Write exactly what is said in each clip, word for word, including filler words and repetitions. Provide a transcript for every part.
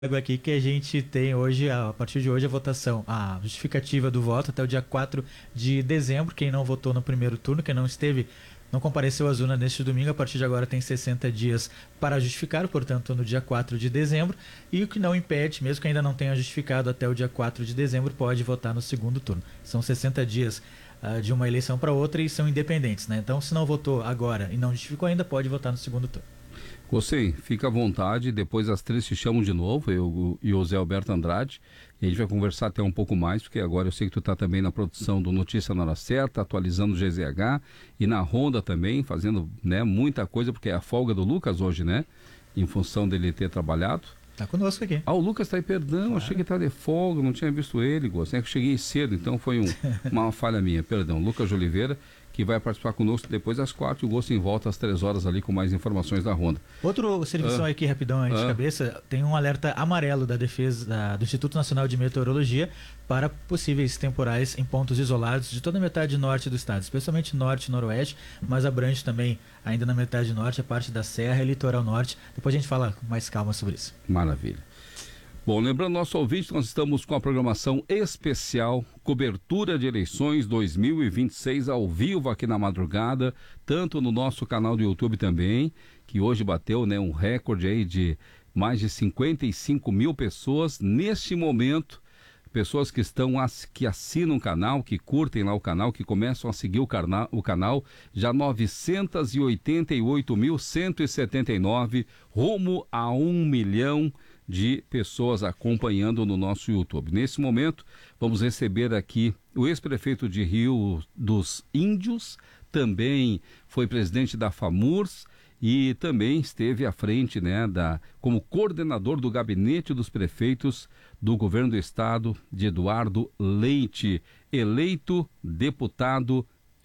aqui que a gente tem hoje, a partir de hoje, a votação, a justificativa do voto até o dia quatro de dezembro. Quem não votou no primeiro turno, quem não esteve, não compareceu às urnas neste domingo, a partir de agora tem sessenta dias para justificar, portanto, no dia quatro de dezembro. E o que não impede, mesmo que ainda não tenha justificado até o dia quatro de dezembro, pode votar no segundo turno. São sessenta dias uh, de uma eleição para outra e são independentes, né? Então, se não votou agora e não justificou ainda, pode votar no segundo turno. Você fica à vontade, depois às três te chamo de novo, eu e o Zé Alberto Andrade, e a gente vai conversar até um pouco mais, porque agora eu sei que tu está também na produção do Notícia na Hora Certa, atualizando o G Z H, e na Ronda também, fazendo, né, muita coisa, porque é a folga do Lucas hoje, né, em função dele ter trabalhado. Tá conosco aqui. Ah, o Lucas tá aí, perdão, claro. Achei que tá de folga, não tinha visto ele, Gosto. É que eu cheguei cedo, então foi um, uma falha minha, perdão. Lucas de Oliveira, que vai participar conosco depois das quatro, e o Gosto em volta às três horas ali com mais informações da Ronda. Outro serviço ah, aqui, rapidão, antes ah, de cabeça, tem um alerta amarelo da defesa da, do Instituto Nacional de Meteorologia para possíveis temporais em pontos isolados de toda a metade norte do estado, especialmente norte e noroeste, mas abrange também ainda na metade norte, a parte da serra e litoral norte. Depois a gente fala com mais calma sobre isso. Maravilha. Bom, lembrando nosso ouvinte, nós estamos com a programação especial Cobertura de Eleições dois mil e vinte e seis ao vivo aqui na madrugada, tanto no nosso canal do YouTube também, que hoje bateu, né, um recorde aí de mais de cinquenta e cinco mil pessoas neste momento. Pessoas que estão, que assinam o canal, que curtem lá o canal, que começam a seguir o, carna, o canal, já novecentos e oitenta e oito mil cento e setenta e nove, rumo a um milhão de pessoas acompanhando no nosso YouTube. Nesse momento, vamos receber aqui o ex-prefeito de Rio dos Índios, também foi presidente da FAMURS, e também esteve à frente, né, da, como coordenador do gabinete dos prefeitos do governo do estado, de Eduardo Leite, eleito deputado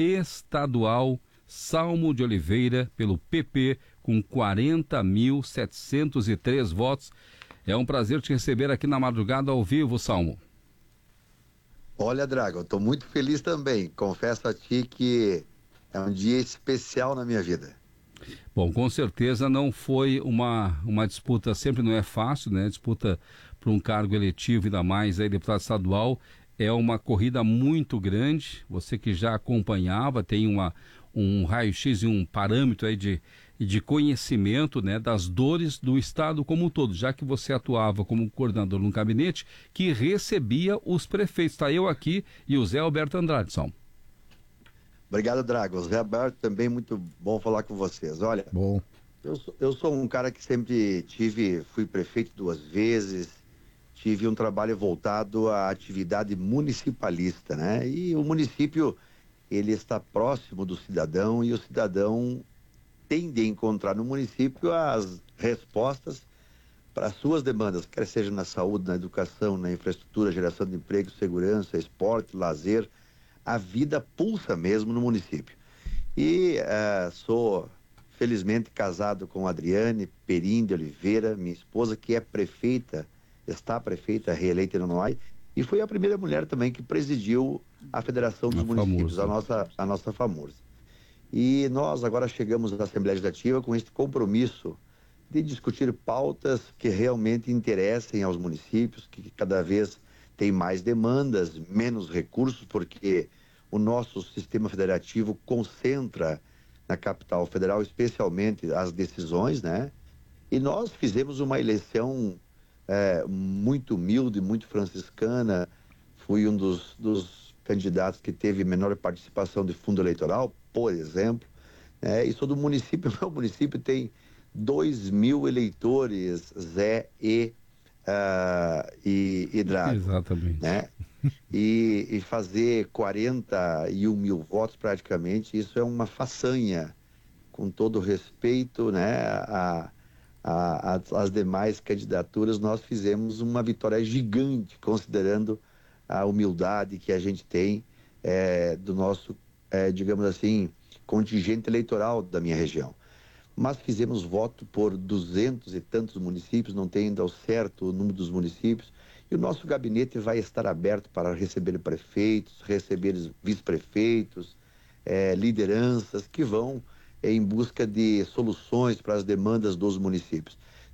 estadual Salmo de Oliveira pelo P P com quarenta mil setecentos e três votos. É um prazer te receber aqui na madrugada ao vivo, Salmo. Olha, Drago, eu estou muito feliz também. Confesso a ti que é um dia especial na minha vida. Bom, com certeza não foi uma, uma disputa, sempre não é fácil, né? Disputa para um cargo eletivo, ainda mais aí deputado estadual, é uma corrida muito grande. Você que já acompanhava, tem uma, um raio-x e um parâmetro aí de, de conhecimento, né, das dores do estado como um todo, já que você atuava como coordenador num gabinete que recebia os prefeitos. Está eu aqui e o Zé Alberto Andrade, São. Obrigado, Drago. Zé Alberto, também muito bom falar com vocês. Olha, bom. Eu, sou, eu sou um cara que sempre tive, fui prefeito duas vezes, tive um trabalho voltado à atividade municipalista, né? E o município, ele está próximo do cidadão e o cidadão tende a encontrar no município as respostas para as suas demandas, quer seja na saúde, na educação, na infraestrutura, geração de emprego, segurança, esporte, lazer. A vida pulsa mesmo no município. E uh, sou, felizmente, casado com Adriane Perim de Oliveira, minha esposa, que é prefeita, está prefeita, reeleita em Nonoai, e foi a primeira mulher também que presidiu a Federação dos a Municípios, famosa. a nossa, a nossa FAMURS. E nós agora chegamos à Assembleia Legislativa com este compromisso de discutir pautas que realmente interessem aos municípios, que cada vez tem mais demandas, menos recursos, porque o nosso sistema federativo concentra na capital federal, especialmente as decisões, né? E nós fizemos uma eleição é, muito humilde, muito franciscana. Fui um dos, dos candidatos que teve menor participação de fundo eleitoral, por exemplo. É, e sou do município, meu município tem dois mil eleitores, Zé e Uh, e, e Drago. Exatamente. Né? E, e fazer quarenta e um mil votos praticamente, isso é uma façanha, com todo respeito, né, a, a, a, as demais candidaturas. Nós fizemos uma vitória gigante, considerando a humildade que a gente tem é, do nosso, é, digamos assim, contingente eleitoral da minha região. Mas fizemos voto por duzentos e tantos municípios, não tem ainda ao certo o número dos municípios, e o nosso gabinete vai estar aberto para receber prefeitos, receber vice-prefeitos, eh, lideranças que vão eh, em busca de soluções para as demandas dos municípios.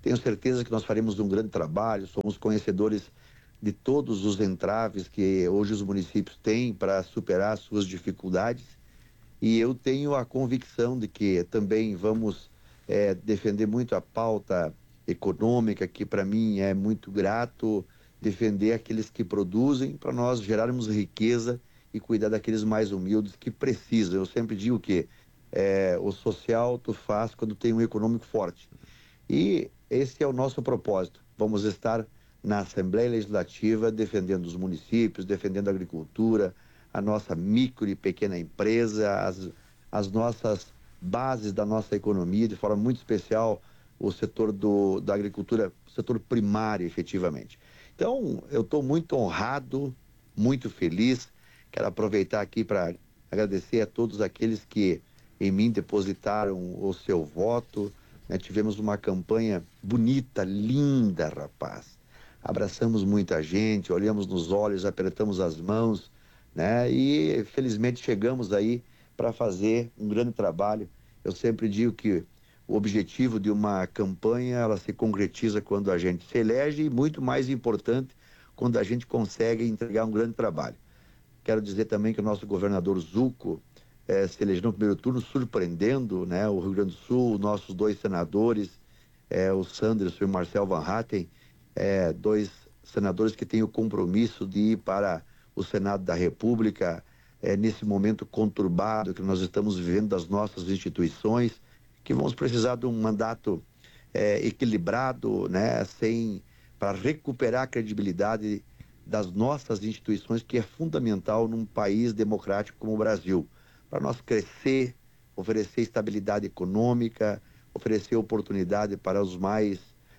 Tenho certeza que nós faremos um grande trabalho, somos conhecedores de todos os entraves que hoje os municípios têm para superar suas dificuldades, e eu tenho a convicção de que também vamos é, defender muito a pauta econômica, que para mim é muito grato, defender aqueles que produzem para nós gerarmos riqueza e cuidar daqueles mais humildes que precisam. Eu sempre digo que é, o social tu faz quando tem um econômico forte. E esse é o nosso propósito. Vamos estar na Assembleia Legislativa defendendo os municípios, defendendo a agricultura, a nossa micro e pequena empresa, as, as nossas bases da nossa economia, de forma muito especial o setor do, da agricultura, o setor primário, efetivamente. Então, eu estou muito honrado, muito feliz. Quero aproveitar aqui para agradecer a todos aqueles que em mim depositaram o seu voto. Né? Tivemos uma campanha bonita, linda, rapaz. Abraçamos muita gente, olhamos nos olhos, apertamos as mãos, né? E felizmente chegamos aí para fazer um grande trabalho. Eu sempre digo que o objetivo de uma campanha, ela se concretiza quando a gente se elege, e muito mais importante, quando a gente consegue entregar um grande trabalho. Quero dizer também que o nosso governador Zuco eh, se elegeu no primeiro turno, surpreendendo, né, o Rio Grande do Sul, nossos dois senadores, eh, o Sanders e o Marcel Van Hatten, eh, dois senadores que têm o compromisso de ir para o Senado da República, eh, nesse momento conturbado que nós estamos vivendo das nossas instituições, que vamos precisar de um mandato eh, equilibrado, né, sem, para recuperar a credibilidade das nossas instituições, que é fundamental num país democrático como o Brasil, para nós crescer, oferecer estabilidade econômica, oferecer oportunidade para os mais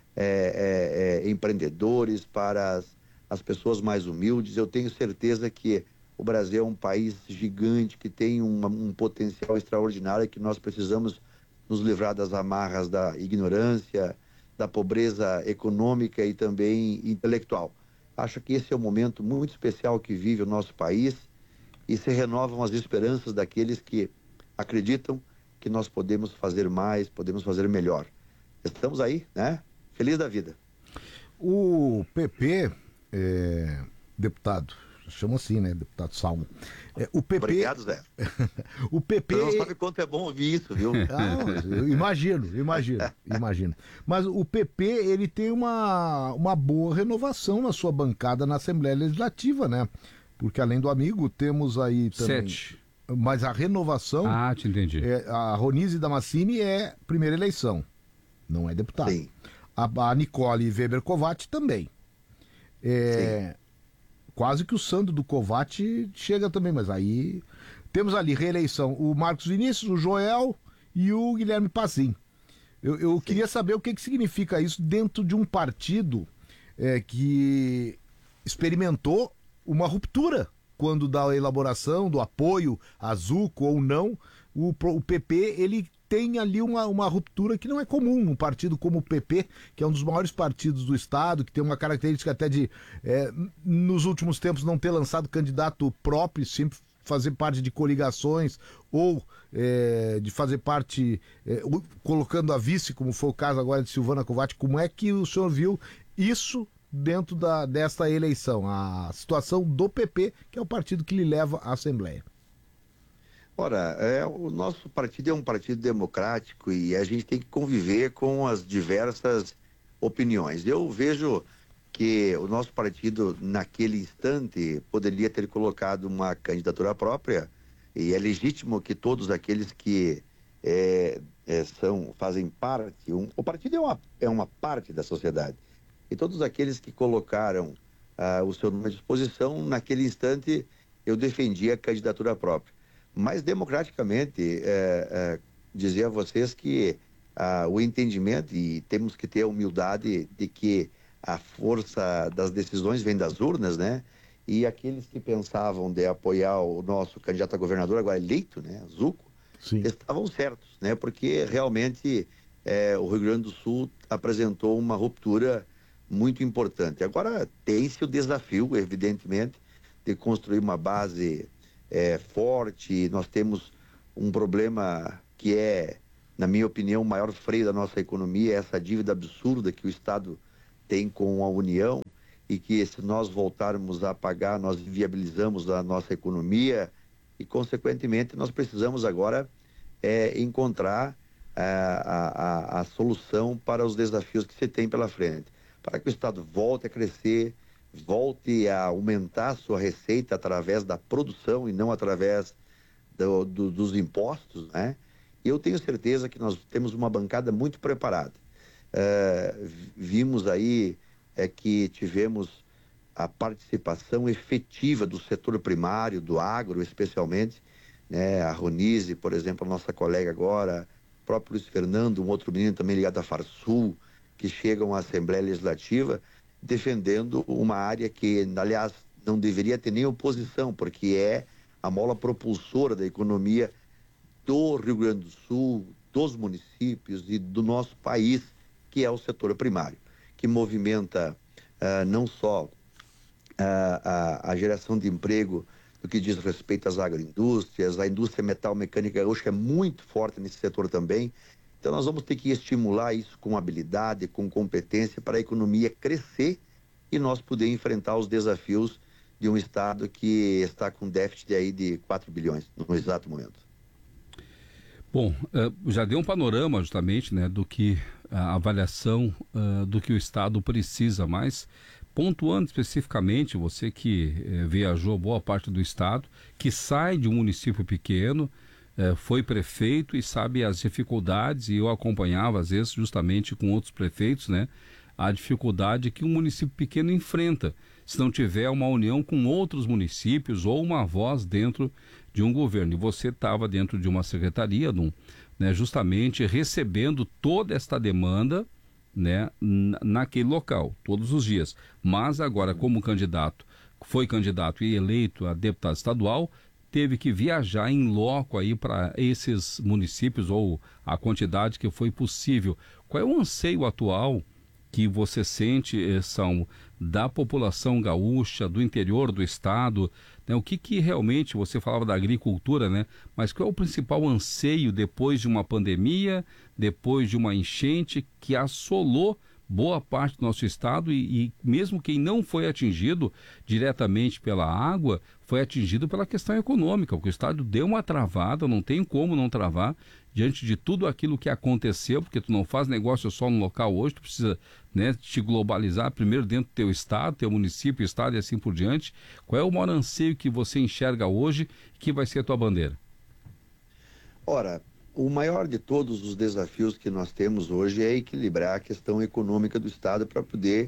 é, é, é, empreendedores, para as, as pessoas mais humildes. Eu tenho certeza que o Brasil é um país gigante, que tem uma, um potencial extraordinário, que nós precisamos nos livrar das amarras da ignorância, da pobreza econômica e também intelectual. Acho que esse é um momento muito especial que vive o nosso país, e se renovam as esperanças daqueles que acreditam que nós podemos fazer mais, podemos fazer melhor. Estamos aí, né? Feliz da vida. O P P, é, deputado, chama assim, né? Deputado Salmo. É, o P P... Obrigado, Zé. O P P... Você não sabe quanto é bom ouvir isso, viu? Ah, eu imagino, imagino, imagino. Mas o P P, ele tem uma, uma boa renovação na sua bancada na Assembleia Legislativa, né? Porque além do amigo, temos aí também... Sete. Mas a renovação... Ah, te entendi. É, a Ronise Damascini é primeira eleição, não é deputada. Sim. A, a Nicole Weber Kovács também. É, quase que o Sandro do Kovács chega também, mas aí... Temos ali reeleição o Marcos Vinícius, o Joel e o Guilherme Pazin. Eu, eu queria saber o que, que significa isso dentro de um partido é, que experimentou uma ruptura quando da elaboração, do apoio a Zuco ou não. O, o P P, ele tem ali uma, uma ruptura que não é comum num partido como o P P, que é um dos maiores partidos do Estado, que tem uma característica até de, é, nos últimos tempos, não ter lançado candidato próprio, sempre fazer parte de coligações ou é, de fazer parte, é, colocando a vice, como foi o caso agora de Silvana Kovács. Como é que o senhor viu isso dentro da, desta eleição, a situação do P P, que é o partido que lhe leva à Assembleia? Ora, é, o nosso partido é um partido democrático e a gente tem que conviver com as diversas opiniões. Eu vejo que o nosso partido, naquele instante, poderia ter colocado uma candidatura própria, e é legítimo que todos aqueles que é, é, são, fazem parte, um, o partido é uma, é uma parte da sociedade, e todos aqueles que colocaram ah, o seu nome à disposição, naquele instante eu defendi a candidatura própria. Mas democraticamente, é, é, dizer a vocês que ah, o entendimento, e temos que ter a humildade de que a força das decisões vem das urnas, né? E aqueles que pensavam de apoiar o nosso candidato a governador, agora eleito, né, Zuco, Sim. estavam certos, né? Porque realmente é, o Rio Grande do Sul apresentou uma ruptura muito importante. Agora tem-se o desafio, evidentemente, de construir uma base é, forte. Nós temos um problema que é na minha opinião, o maior freio da nossa economia é essa dívida absurda que o Estado tem com a União, e que se nós voltarmos a pagar, nós viabilizamos a nossa economia e, consequentemente, nós precisamos agora é, encontrar a, a, a solução para os desafios que se tem pela frente, para que o Estado volte a crescer, volte a aumentar a sua receita através da produção e não através do, do, dos impostos, né? E eu tenho certeza que nós temos uma bancada muito preparada. É, vimos aí é, que tivemos a participação efetiva do setor primário, do agro especialmente, né? A Ronise, por exemplo, a nossa colega agora, o próprio Luiz Fernando, um outro menino também ligado à Farsul, que chegam à Assembleia Legislativa defendendo uma área que, aliás, não deveria ter nem oposição, porque é a mola propulsora da economia do Rio Grande do Sul, dos municípios e do nosso país, que é o setor primário, que movimenta uh, não só uh, a, a geração de emprego no que diz respeito às agroindústrias, a indústria metal mecânica gaúcha é muito forte nesse setor também. Então nós vamos ter que estimular isso com habilidade, com competência, para a economia crescer e nós poder enfrentar os desafios de um Estado que está com déficit aí de quatro bilhões no exato momento. Bom, já deu um panorama justamente, né, do que a avaliação uh, do que o Estado precisa, mas pontuando especificamente, você que eh, viajou boa parte do Estado, que sai de um município pequeno, eh, foi prefeito e sabe as dificuldades, e eu acompanhava às vezes justamente com outros prefeitos, né, a dificuldade que um município pequeno enfrenta se não tiver uma união com outros municípios ou uma voz dentro de um governo. E você estava dentro de uma secretaria, num, né, justamente recebendo toda esta demanda, né, naquele local, todos os dias. Mas agora, como candidato, foi candidato e eleito a deputado estadual, teve que viajar em loco aí para esses municípios, ou a quantidade que foi possível. Qual é o anseio atual que você sente, são da população gaúcha, do interior do estado, né? O que que realmente, você falava da agricultura, né? Mas qual é o principal anseio depois de uma pandemia, depois de uma enchente que assolou boa parte do nosso estado e, e mesmo quem não foi atingido diretamente pela água, foi atingido pela questão econômica, porque o estado deu uma travada, não tem como não travar, diante de tudo aquilo que aconteceu, porque tu não faz negócio só no local hoje, tu precisa, né, te globalizar primeiro dentro do teu estado, teu município, estado e assim por diante. Qual é o maior anseio que você enxerga hoje que vai ser a tua bandeira? Ora, o maior de todos os desafios que nós temos hoje é equilibrar a questão econômica do Estado para poder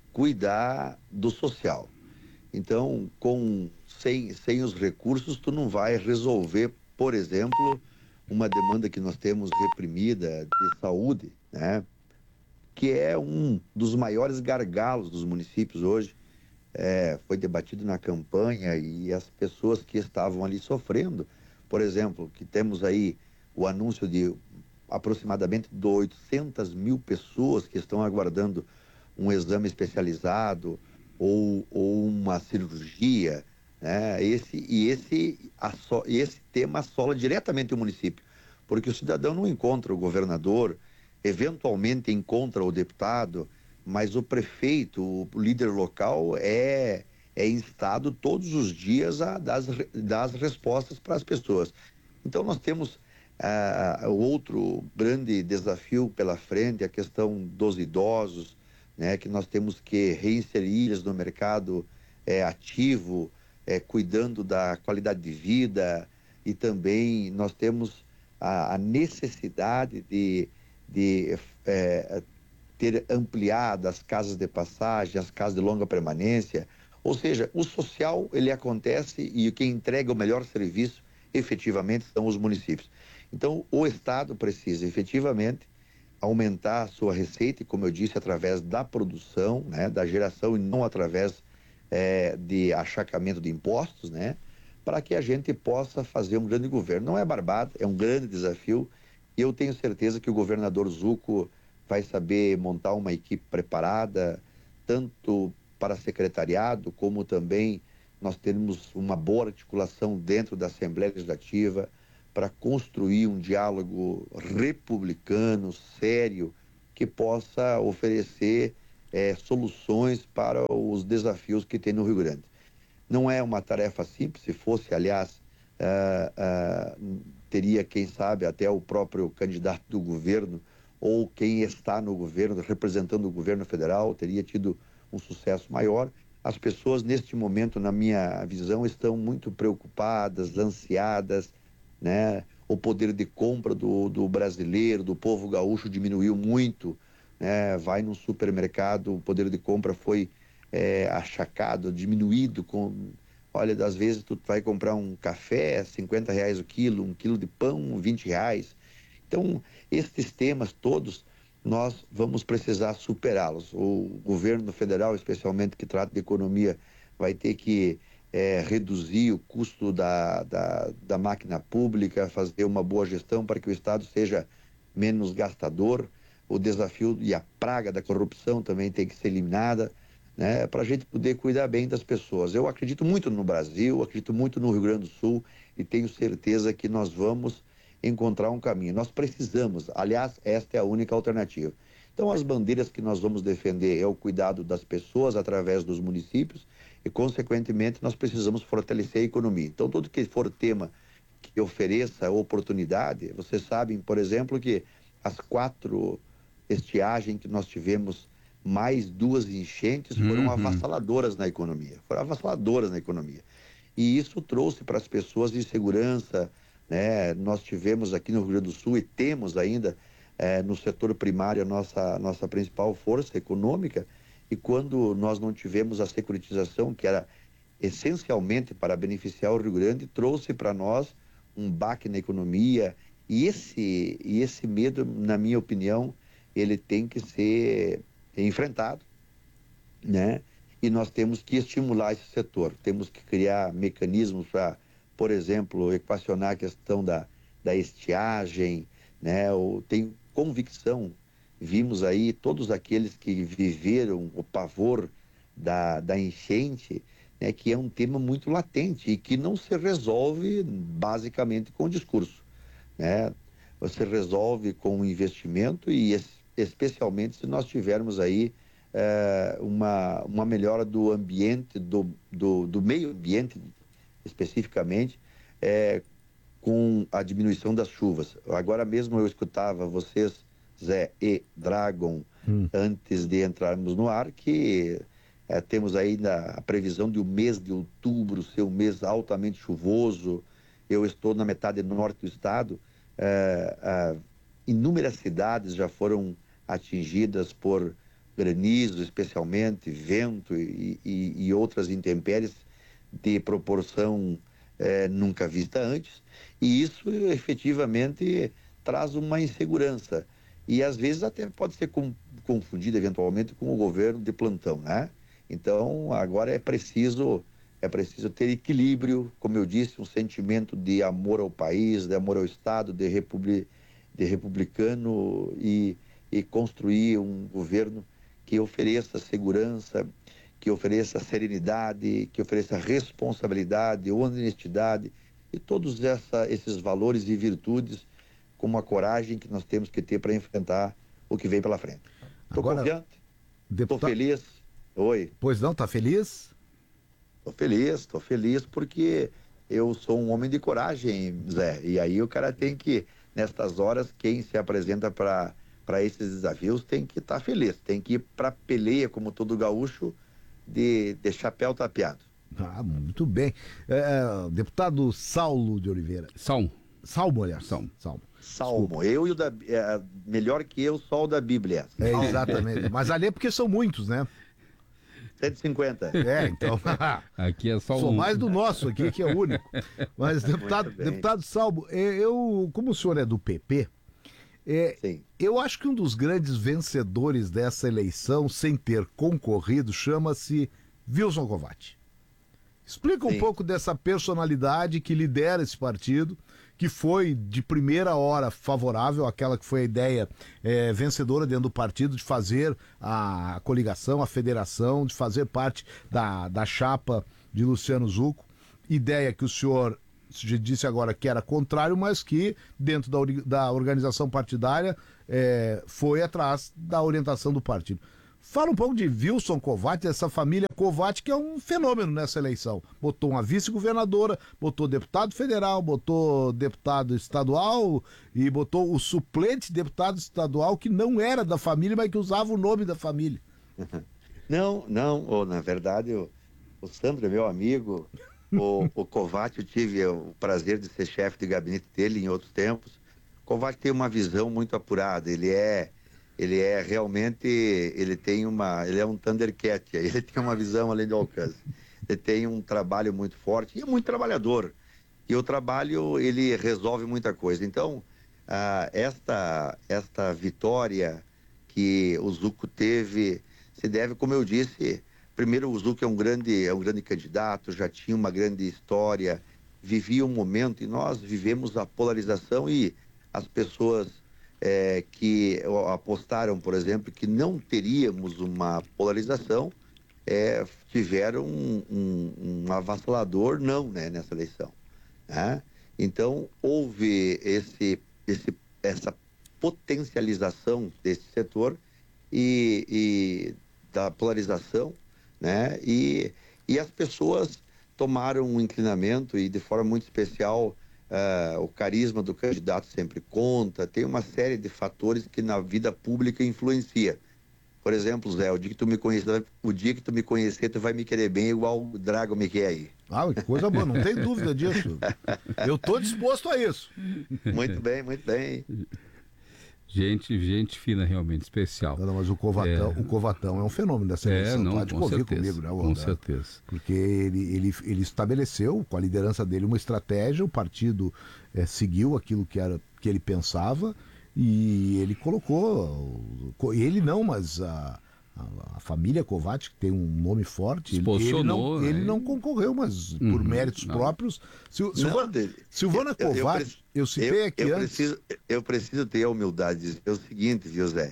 cuidar do social. Então, com, sem, sem os recursos, tu não vai resolver, por exemplo, uma demanda que nós temos reprimida de saúde, né? Que é um dos maiores gargalos dos municípios hoje. É, foi debatido na campanha e as pessoas que estavam ali sofrendo, por exemplo, que temos aí o anúncio de aproximadamente oitocentas mil pessoas que estão aguardando um exame especializado ou, ou uma cirurgia, né? Esse, e esse, asso, esse tema assola diretamente o município, porque o cidadão não encontra o governador, eventualmente encontra o deputado, mas o prefeito, o líder local, é, é instado todos os dias a dar as, dar as respostas para as pessoas. Então nós temos Uh, outro grande desafio pela frente, a questão dos idosos, né, que nós temos que reinserir no mercado é, ativo, é, cuidando da qualidade de vida, e também nós temos a, a necessidade de, de é, ter ampliado as casas de passagem, as casas de longa permanência. Ou seja, o social ele acontece e quem entrega o melhor serviço efetivamente são os municípios. Então, o Estado precisa efetivamente aumentar a sua receita, e como eu disse, através da produção, né, da geração, e não através é, de achacamento de impostos, né, para que a gente possa fazer um grande governo. Não é barbada, é um grande desafio, e eu tenho certeza que o governador Zuco vai saber montar uma equipe preparada, tanto para secretariado, como também nós temos uma boa articulação dentro da Assembleia Legislativa, para construir um diálogo republicano, sério, que possa oferecer é, soluções para os desafios que tem no Rio Grande. Não é uma tarefa simples, se fosse, aliás, uh, uh, teria, quem sabe, até o próprio candidato do governo ou quem está no governo, representando o governo federal, teria tido um sucesso maior. As pessoas, neste momento, na minha visão, estão muito preocupadas, ansiadas, né? O poder de compra do, do brasileiro, do povo gaúcho diminuiu muito, né? Vai num supermercado, o poder de compra foi é, achacado, diminuído. Com, olha, às vezes tu vai comprar um café, cinquenta reais o quilo, um quilo de pão, vinte reais. Então, esses temas todos, nós vamos precisar superá-los. O governo federal, especialmente que trata de economia, vai ter que é, reduzir o custo da, da, da máquina pública, fazer uma boa gestão para que o Estado seja menos gastador. O desafio e a praga da corrupção também tem que ser eliminada, né, para a gente poder cuidar bem das pessoas. Eu acredito muito no Brasil, acredito muito no Rio Grande do Sul e tenho certeza que nós vamos encontrar um caminho. Nós precisamos, aliás, esta é a única alternativa. Então, as bandeiras que nós vamos defender é o cuidado das pessoas através dos municípios e, consequentemente, nós precisamos fortalecer a economia. Então, tudo que for tema que ofereça oportunidade, vocês sabem, por exemplo, que as quatro estiagens que nós tivemos, mais duas enchentes, foram uhum. avassaladoras na economia. Foram avassaladoras na economia. E isso trouxe para as pessoas insegurança, né? Nós tivemos aqui no Rio Grande do Sul e temos ainda é, no setor primário a nossa, nossa principal força econômica, e quando nós não tivemos a securitização, que era essencialmente para beneficiar o Rio Grande, trouxe para nós um baque na economia, e esse, e esse medo, na minha opinião, ele tem que ser enfrentado, né? E nós temos que estimular esse setor, temos que criar mecanismos para, por exemplo, equacionar a questão da, da estiagem, né? Eu tenho convicção, vimos aí todos aqueles que viveram o pavor da, da enchente, né? Que é um tema muito latente e que não se resolve basicamente com o discurso, né? Você resolve com o investimento e es, especialmente se nós tivermos aí é, uma, uma melhora do ambiente, do, do, do meio ambiente especificamente, é, com a diminuição das chuvas. Agora mesmo eu escutava vocês, Zé e Dragon, hum. antes de entrarmos no ar, que é, temos ainda a previsão de o mês de outubro ser um mês altamente chuvoso. Eu estou na metade norte do estado, é, é, inúmeras cidades já foram atingidas por granizo, especialmente, vento e, e, e outras intempéries de proporção é, nunca vista antes, e isso efetivamente traz uma insegurança e às vezes até pode ser com, confundido eventualmente com o governo de plantão, né? Então agora é preciso é preciso ter equilíbrio, como eu disse, um sentimento de amor ao país, de amor ao Estado, de, republi, de republicano e, e construir um governo que ofereça segurança, que ofereça serenidade, que ofereça responsabilidade, honestidade e todos essa, esses valores e virtudes com uma coragem que nós temos que ter para enfrentar o que vem pela frente. Estou confiante, estou deputado... feliz. Oi. Pois não, está feliz? Estou feliz, estou feliz porque eu sou um homem de coragem, Zé, e aí o cara tem que, nestas horas, quem se apresenta para para esses desafios tem que estar tá feliz, tem que ir para a peleia, como todo gaúcho, de, de chapéu tapeado. Ah, muito bem. É, deputado Saulo de Oliveira. Salmo. Salmo, aliás. Salmo. Salmo. Salmo. Eu e o da... É, melhor que eu, só o da Bíblia. É, exatamente. Mas ali é porque são muitos, né? cento e cinquenta. É, então... aqui é só Sou um. mais do nosso aqui, que é o único. Mas, deputado, deputado Salmo, eu, como o senhor é do P P... É, eu acho que um dos grandes vencedores dessa eleição, sem ter concorrido, chama-se Wilson Kovács. Explica Sim. um pouco dessa personalidade que lidera esse partido, que foi de primeira hora favorável àquela que foi a ideia é, vencedora dentro do partido de fazer a coligação, a federação, de fazer parte da, da chapa de Luciano Zucco. Ideia que o senhor você disse agora que era contrário, mas que dentro da, da organização partidária é, foi atrás da orientação do partido. Fala um pouco de Wilson Kovács, essa família Kovács, que é um fenômeno nessa eleição. Botou uma vice-governadora, botou deputado federal, botou deputado estadual e botou o suplente deputado estadual que não era da família, mas que usava o nome da família. Não, não, oh, na verdade o, o Sandro é meu amigo, o, o Kovács, eu tive o prazer de ser chefe de gabinete dele em outros tempos. O Kovács tem uma visão muito apurada, ele é Ele é realmente, ele tem uma, ele é um Thundercat, ele tem uma visão além do alcance. Ele tem um trabalho muito forte e é muito trabalhador. E o trabalho, ele resolve muita coisa. Então, ah, esta, esta vitória que o Zuco teve, se deve, como eu disse, primeiro o Zuco é um grande, é um grande candidato, já tinha uma grande história, vivia um momento, e nós vivemos a polarização e as pessoas... É, que apostaram, por exemplo, que não teríamos uma polarização, é, tiveram um, um, um avassalador não, né, nessa eleição. Né? Então, houve esse, esse, essa potencialização desse setor e, e da polarização, né? e, e as pessoas tomaram um inclinamento e, de forma muito especial, Uh, o carisma do candidato sempre conta, tem uma série de fatores que na vida pública influencia. Por exemplo, Zé, o dia que tu me conhecer, o dia que tu me conhecer, tu vai me querer bem igual o Drago me quer aí. Ah, que coisa boa, não tem dúvida disso. Eu tô disposto a isso. Muito bem, muito bem. Gente, gente fina, realmente, especial. Não, mas o Covatão é, o Covatão é um fenômeno dessa eleição. É, não, pode convir comigo, né, com André? certeza. Porque ele, ele, ele estabeleceu, com a liderança dele, uma estratégia, o partido é, seguiu aquilo que, era, que ele pensava e ele colocou, ele não, mas a, a, a família Kovács, que tem um nome forte, ele, ele, não, né? ele não concorreu, mas uhum, por méritos não. próprios. Sil, Silvana, não, Silvana eu, Kovács, eu, eu, eu citei eu, aqui eu antes... Preciso, eu preciso ter a humildade de dizer o seguinte, viu, Zé?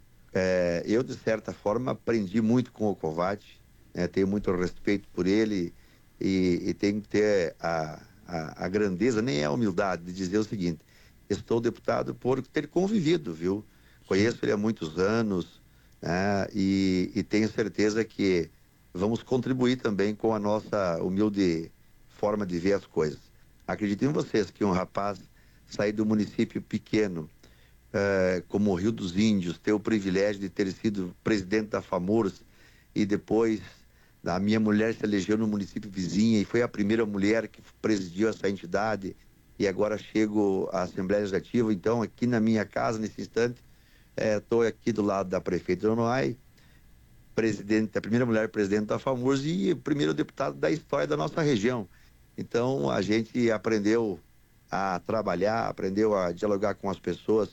É, eu, de certa forma, aprendi muito com o Kovács, né, tenho muito respeito por ele e, e tenho que ter a, a, a grandeza, nem é a humildade, de dizer o seguinte: estou deputado por ter convivido, viu? Conheço ele há muitos anos, né, e, e tenho certeza que vamos contribuir também com a nossa humilde forma de ver as coisas. Acreditem vocês que um rapaz sair do município pequeno, Uh, como o Rio dos Índios, ter o privilégio de ter sido presidente da FAMURS e depois a minha mulher se elegeu no município vizinho e foi a primeira mulher que presidiu essa entidade e agora chego à Assembleia Legislativa. Então, aqui na minha casa, nesse instante, estou é, aqui do lado da prefeita Nonoai, presidente, a primeira mulher presidente da FAMURS e o primeiro deputado da história da nossa região. Então, a gente aprendeu a trabalhar, aprendeu a dialogar com as pessoas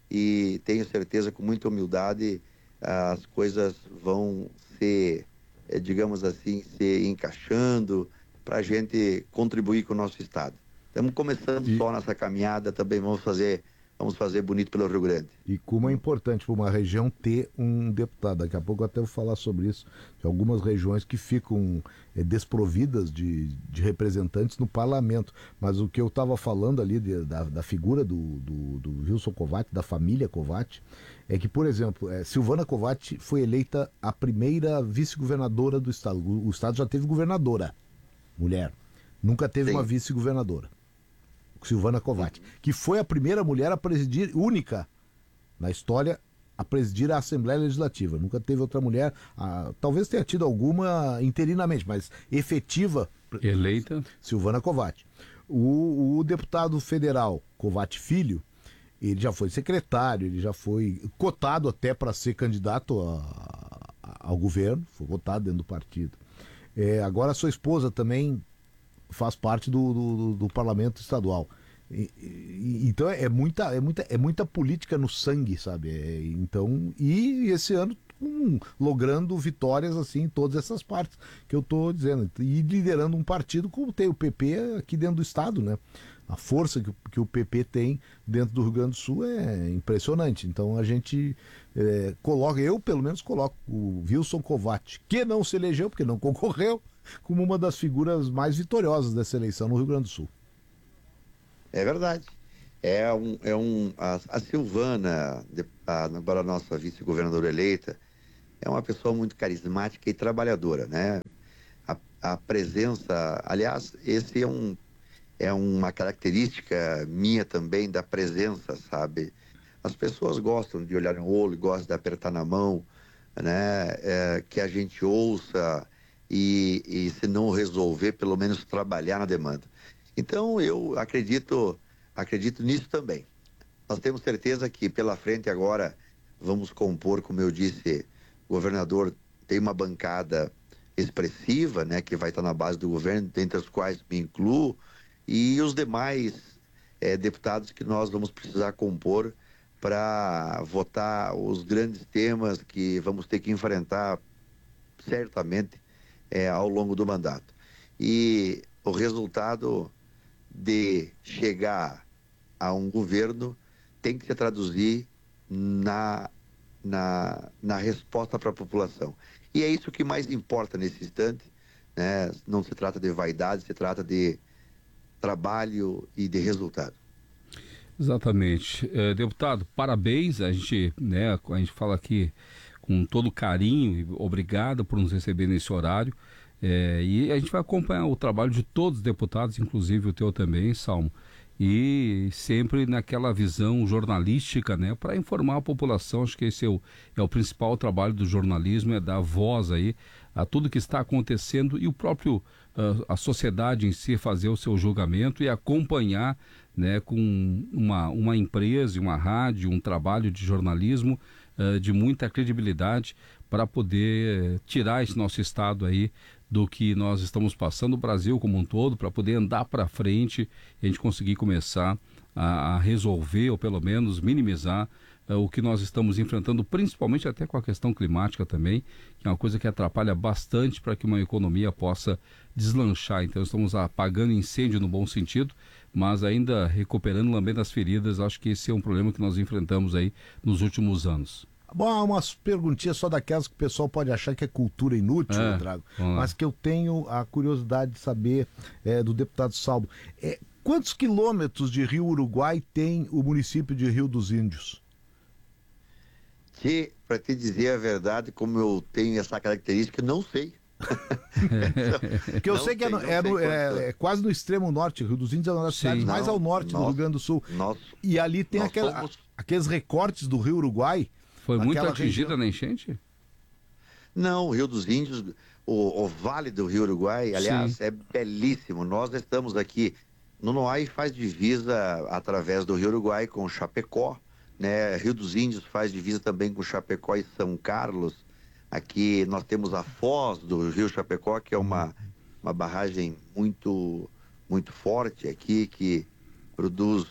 e tenho certeza, com muita humildade, as coisas vão se, digamos assim, se encaixando para a gente contribuir com o nosso estado. Estamos começando e... só nessa caminhada, também vamos fazer, vamos fazer bonito pelo Rio Grande. E como é importante para uma região ter um deputado. Daqui a pouco eu até vou falar sobre isso. De algumas regiões que ficam é, desprovidas de, de representantes no parlamento. Mas o que eu estava falando ali de, da, da figura do, do, do Wilson Kovács, da família Kovács, é que, por exemplo, é, Silvana Kovács foi eleita a primeira vice-governadora do estado. O, o estado já teve governadora, mulher. Nunca teve Sim. uma vice-governadora. Silvana Kovács, que foi a primeira mulher a presidir, única na história, a presidir a Assembleia Legislativa. Nunca teve outra mulher, a, talvez tenha tido alguma interinamente, mas efetiva. Eleita. Silvana Kovács. O, o deputado federal Kovács Filho, ele já foi secretário, ele já foi cotado até para ser candidato a, a, ao governo, foi cotado dentro do partido. É, agora a sua esposa também faz parte do, do, do parlamento estadual. E, e, então é muita, é, muita, é muita política no sangue, sabe? É, então, e esse ano um, logrando vitórias assim em todas essas partes que eu estou dizendo. E liderando um partido como tem o P P aqui dentro do estado, né? A força que, que o P P tem dentro do Rio Grande do Sul é impressionante. Então a gente é, coloca, eu pelo menos coloco o Wilson Kovács, que não se elegeu porque não concorreu, como uma das figuras mais vitoriosas dessa eleição no Rio Grande do Sul. É verdade. É um, é um, a, a Silvana, a, agora a nossa vice-governadora eleita, é uma pessoa muito carismática e trabalhadora, né? A, a presença, aliás, esse é, um, é uma característica minha também da presença, sabe? As pessoas gostam de olhar no olho, gostam de apertar na mão, né? É, que a gente ouça e, e, se não resolver, pelo menos trabalhar na demanda. Então, eu acredito... Acredito nisso também. Nós temos certeza que pela frente agora vamos compor, como eu disse, o governador tem uma bancada expressiva, né, que vai estar na base do governo, dentre as quais me incluo, e os demais é, deputados que nós vamos precisar compor para votar os grandes temas que vamos ter que enfrentar certamente é, ao longo do mandato. E o resultado de chegar a um governo tem que se traduzir na, na, na resposta para a população. E é isso que mais importa nesse instante, né? Não se trata de vaidade, se trata de trabalho e de resultado. Exatamente. É, deputado, parabéns, a gente, né, a gente fala aqui com todo carinho, obrigado por nos receber nesse horário. É, e a gente vai acompanhar o trabalho de todos os deputados, inclusive o teu também, Salmo, e sempre naquela visão jornalística, né, para informar a população. Acho que esse é o, é o principal trabalho do jornalismo, é dar voz aí a tudo que está acontecendo e o próprio, uh, a sociedade em si fazer o seu julgamento e acompanhar, né, com uma, uma empresa, uma rádio, um trabalho de jornalismo uh, de muita credibilidade para poder tirar esse nosso estado aí do que nós estamos passando, o Brasil como um todo, para poder andar para frente e a gente conseguir começar a, a resolver, ou pelo menos minimizar uh, o que nós estamos enfrentando, principalmente até com a questão climática também, que é uma coisa que atrapalha bastante para que uma economia possa deslanchar. Então estamos apagando incêndio no bom sentido, mas ainda recuperando, lambendo as feridas. Acho que esse é um problema que nós enfrentamos aí nos últimos anos. Bom, umas perguntinhas só daquelas que o pessoal pode achar que é cultura inútil, é, Drago, mas que eu tenho a curiosidade de saber é, do deputado Salmo. É, quantos quilômetros de Rio Uruguai tem o município de Rio dos Índios? Que, para te dizer a verdade, como eu tenho essa característica, eu não sei. Porque eu não sei que sei, é, no, é, é, é quase no extremo norte. Rio dos Índios é uma das cidades mais ao norte nós, do Rio Grande do Sul. Nós, e ali tem aquela, somos... aqueles recortes do Rio Uruguai. Foi muito atingida região. na enchente? Não, o Rio dos Índios, o, o Vale do Rio Uruguai, aliás, Sim. é belíssimo. Nós estamos aqui, Nonoai faz divisa através do Rio Uruguai com Chapecó, né? Rio dos Índios faz divisa também com Chapecó e São Carlos. Aqui nós temos a Foz do Rio Chapecó, que é uma, uma barragem muito, muito forte aqui, que produz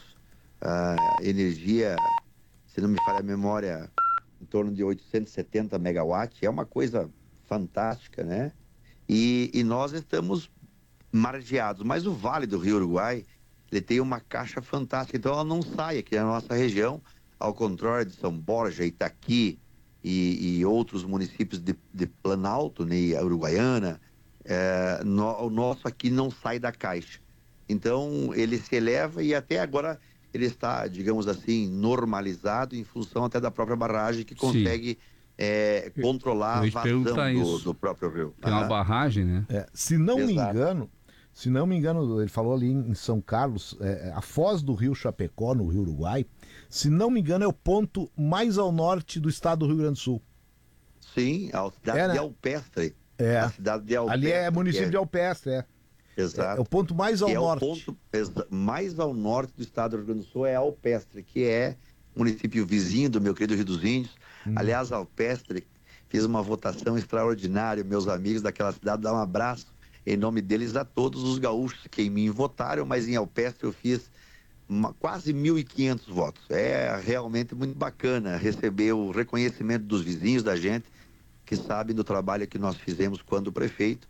uh, energia, se não me falha a memória, em torno de oitocentos e setenta megawatts. É uma coisa fantástica, né? E, e nós estamos margeados, mas o Vale do Rio Uruguai, ele tem uma caixa fantástica, então ela não sai aqui na nossa região, ao contrário de São Borja, Itaqui e, e outros municípios de, de Planalto, né, a Uruguaiana, é, no, o nosso aqui não sai da caixa. Então ele se eleva e até agora ele está, digamos assim, normalizado em função até da própria barragem que consegue é, controlar a vazão do, do próprio rio. Tem uma barragem, né? É, se não Exato. me engano, se não me engano, ele falou ali em São Carlos, é, a foz do rio Chapecó, no Rio Uruguai, se não me engano, é o ponto mais ao norte do estado do Rio Grande do Sul. Sim, a cidade é, né? de Alpestre. É. A cidade de Alpestre. Ali é município é... de Alpestre, é. Exato. É, é o ponto mais ao que norte. É o ponto mais ao norte do estado do Rio Grande do Sul é Alpestre, que é município vizinho do meu querido Rio dos Índios. Hum. Aliás, Alpestre fiz uma votação extraordinária, meus amigos daquela cidade, dar um abraço em nome deles a todos os gaúchos que em mim votaram, mas em Alpestre eu fiz uma, quase mil e quinhentos votos. É realmente muito bacana receber o reconhecimento dos vizinhos da gente, que sabem do trabalho que nós fizemos quando prefeito.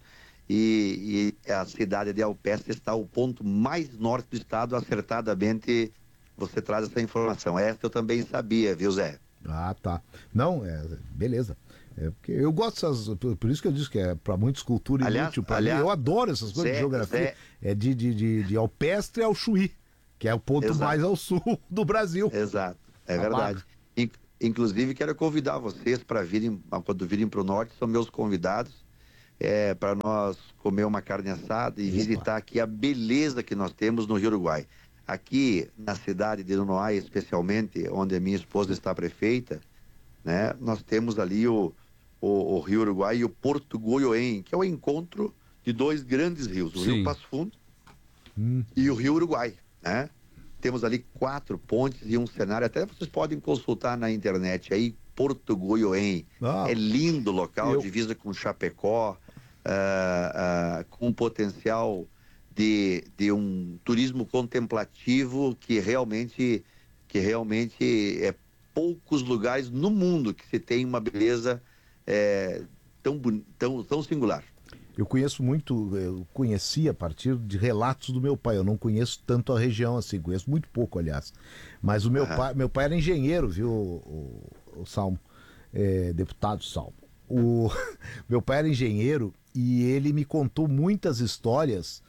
E, e a cidade de Alpestre está ao ponto mais norte do estado. Acertadamente você traz essa informação. Essa eu também sabia, viu, Zé? Ah, tá. Não, é, beleza. É porque eu gosto dessas, por isso que eu disse que é para muitos cultura inútil. Para mim, eu adoro essas coisas Zé, de geografia. Zé, é de, de, de, de Alpestre ao Chuí. que é o ponto Exato. mais ao sul do Brasil. Exato, é A verdade. In- Inclusive, quero convidar vocês para virem, quando virem para o norte, são meus convidados, é, para nós comer uma carne assada e Opa. visitar aqui a beleza que nós temos no Rio Uruguai. Aqui na cidade de Nonoai, especialmente, onde a minha esposa está prefeita, né, nós temos ali o, o, o Rio Uruguai e o Porto Goiôem, que é o encontro de dois grandes rios, o Sim. Rio Passo Fundo Hum. e o Rio Uruguai, né? Temos ali quatro pontes e um cenário, até vocês podem consultar na internet aí, Porto Goiôem. Ah, É lindo o local, eu- divisa com Chapecó, ah, ah, com um potencial de, de um turismo contemplativo que realmente, que realmente é poucos lugares no mundo que se tem uma beleza é, tão, boni- tão, tão singular. Eu conheço muito, eu conheci a partir de relatos do meu pai. Eu não conheço tanto a região assim, conheço muito pouco, aliás. Mas o meu Aham. pai, meu pai era engenheiro, viu, o, o, o Salmo, é, deputado Salmo. O meu pai era engenheiro e ele me contou muitas histórias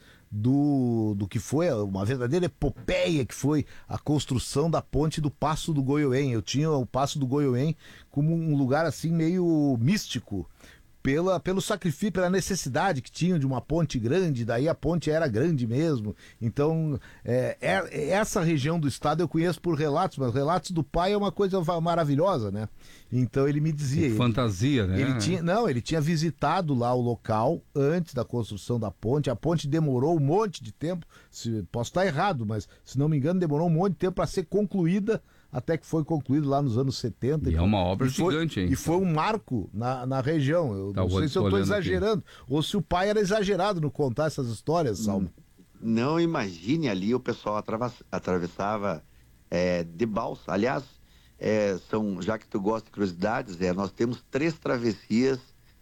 do, do que foi uma verdadeira epopeia que foi a construção da ponte do Passo do Goiôem. Eu tinha o Passo do Goiôem como um lugar assim meio místico, pela, pelo sacrifício, pela necessidade que tinham de uma ponte grande, daí a ponte era grande mesmo. Então, é, é- essa região do estado eu conheço por relatos, mas relatos do pai é uma coisa va- maravilhosa, né? Então ele me dizia... Que ele- fantasia, né? ele tinha, não, ele tinha visitado lá o local antes da construção da ponte. A ponte demorou um monte de tempo. Se, posso estar errado, mas se não me engano, demorou um monte de tempo para ser concluída, até que foi concluído lá nos anos setenta. E é uma obra E foi- gigante, hein? E foi um marco na, na região. Eu Tá, não vou- sei se eu tô estou olhando aqui. exagerando, ou se o pai era exagerado no contar essas histórias, Salmo. Não imagine ali o pessoal atrava- atravessava é, de balsa. Aliás, é, são, já que tu gosta de curiosidades, é, nós temos três travessias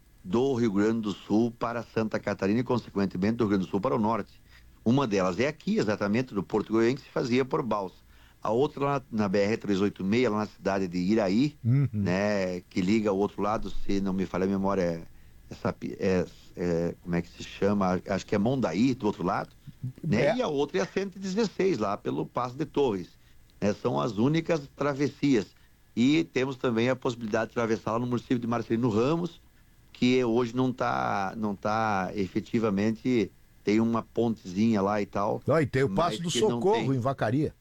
do Rio Grande do Sul para Santa Catarina e, consequentemente, do Rio Grande do Sul para o norte. Uma delas é aqui, exatamente, do Porto Goiôem, que se fazia por balsa. A outra lá na B R trezentos e oitenta e seis, lá na cidade de Iraí, Uhum. né, que liga ao outro lado, se não me falha a memória, é, essa, é, é, como é que se chama? Acho que é Mondaí, do outro lado. Né? É. E a outra é a cento e dezesseis, lá pelo Passo de Torres. Né? São as únicas travessias. E temos também a possibilidade de atravessar lá no município de Marcelino Ramos, que hoje não está não tá efetivamente, tem uma pontezinha lá e tal. Ó, e tem o mas Passo do que não Socorro tem. em Vacaria.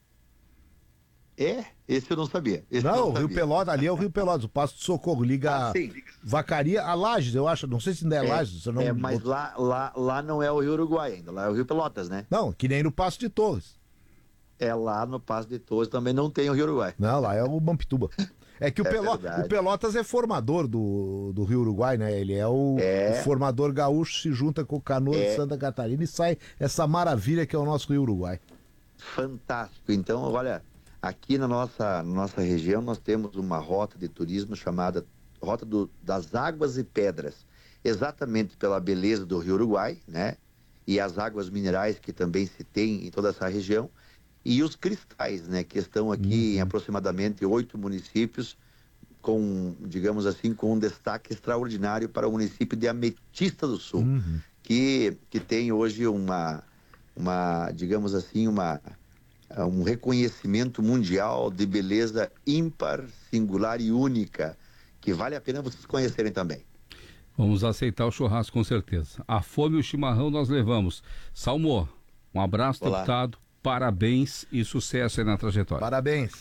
É? Esse eu não sabia. Esse eu Não, o sabia. Rio Pelotas, ali é o Rio Pelotas, o Passo do Socorro liga Ah, sim. Vacaria a Lages, eu acho. Não sei se ainda é, Lages. Se eu não... É, mas lá, lá, lá não é o Rio Uruguai ainda, lá é o Rio Pelotas, né? Não, que nem no Passo de Torres. É lá no Passo de Torres também não tem o Rio Uruguai. Não, lá é o Mampituba. É que o, É Pelo- verdade. o Pelotas é formador do, do Rio Uruguai, né? Ele é o, É. o formador gaúcho, se junta com o Canoa de É. Santa Catarina e sai essa maravilha que é o nosso Rio Uruguai. Fantástico. Então, olha, aqui na nossa, na nossa região nós temos uma rota de turismo chamada Rota do- das Águas e Pedras, exatamente pela beleza do Rio Uruguai, né? E as águas minerais que também se tem em toda essa região, e os cristais, né? Que estão aqui em aproximadamente oito municípios, com, digamos assim, com um destaque extraordinário para o município de Ametista do Sul, Uhum. que, que tem hoje uma, uma, digamos assim, uma, um reconhecimento mundial de beleza ímpar, singular e única, que vale a pena vocês conhecerem também. Vamos aceitar o churrasco com certeza. A fome e o chimarrão nós levamos. Salmo, um abraço, Olá. deputado. Parabéns e sucesso aí na trajetória. Parabéns.